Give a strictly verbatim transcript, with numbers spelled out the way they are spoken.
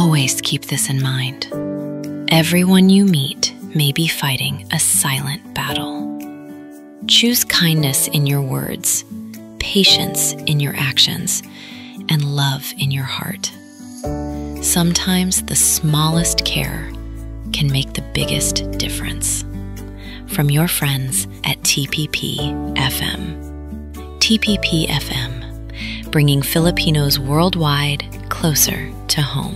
Always keep this in mind. Everyone you meet may be fighting a silent battle. Choose kindness in your words, patience in your actions, and love in your heart. Sometimes the smallest care can make the biggest difference. From your friends at T P P F M. T P P F M, bringing Filipinos worldwide closer to home.